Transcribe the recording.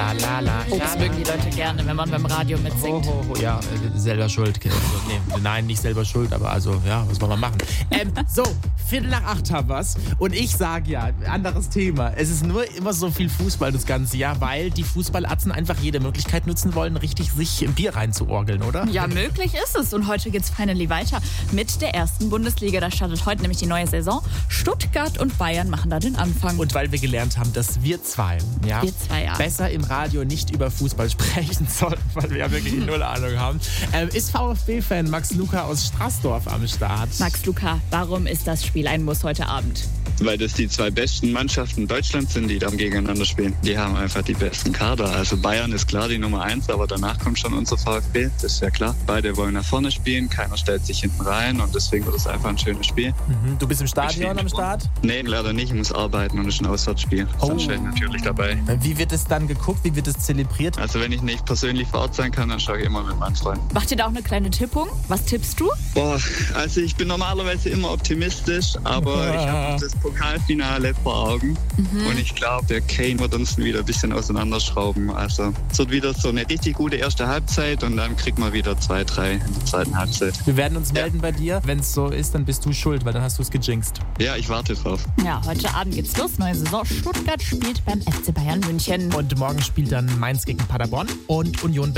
la la la. Oh, das mögen die Leute gerne, wenn man beim Radio mitsingt. Ja, selber schuld. Nein, nicht selber schuld, aber also, ja, was wollen wir machen? So, 7:45 haben wir's. Und ich sage ja, anderes Thema. Es ist nur immer so viel Fußball das ganze Jahr, weil die Fußballatzen einfach jede Möglichkeit nutzen wollen, richtig sich im Bier reinzuorgeln, oder? Ja, möglich ist es. Und heute geht's finally weiter mit der ersten Bundesliga. Da startet heute nämlich die neue Saison. Stuttgart und Bayern machen da den Anfang. Und weil wir gelernt haben, dass wir zwei besser im Radio nicht über Fußball sprechen sollten, weil wir ja wirklich null Ahnung haben, ist VfB-Fan Max Luca aus Straßdorf am Start. Max Luca, warum ist das Spiel ein Muss heute Abend? Weil das die zwei besten Mannschaften Deutschlands sind, die da gegeneinander spielen. Die haben einfach die besten Kader. Also Bayern ist klar die Nummer 1, aber danach kommt schon unser VfB. Das ist ja klar. Beide wollen nach vorne spielen, keiner stellt sich hinten rein und deswegen wird es einfach ein schönes Spiel. Du bist im Stadion am Start? Nee, leider nicht. Ich muss arbeiten und es ist ein Auswärtsspiel. Sonst wäre ich natürlich dabei. Wie wird es dann geguckt? Wie wird es zelebriert? Also wenn ich nicht persönlich vor Ort sein kann, dann schaue ich immer mit meinen Freunden. Macht ihr da auch eine kleine Tippung? Was tippst du? Also ich bin normalerweise immer optimistisch, aber ich habe das Pokalfinale vor Augen. Und ich glaube, der Kane wird uns wieder ein bisschen auseinanderschrauben. Also es wird wieder so eine richtig gute erste Halbzeit und dann kriegt man wieder 2-3 in der zweiten Halbzeit. Wir werden uns melden bei dir. Wenn es so ist, dann bist du schuld, weil dann hast du es gejinxt. Ja, ich warte drauf. Ja, heute Abend geht's los. Neue Saison. Stuttgart spielt beim FC Bayern München. Und morgen spielt dann Mainz gegen Paderborn und Union